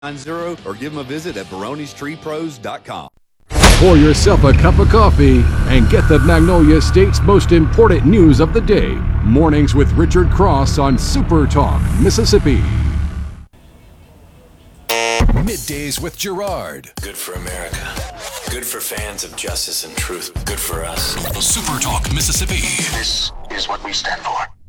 or give them a visit at baronestreepros.com. Pour yourself a cup of coffee and get the Magnolia State's most important news of the day. Mornings with Richard Cross on Super Talk, Mississippi. Middays with Gerard. Good for America. Good for fans of justice and truth. Good for us. Super Talk, Mississippi. This is what we stand for.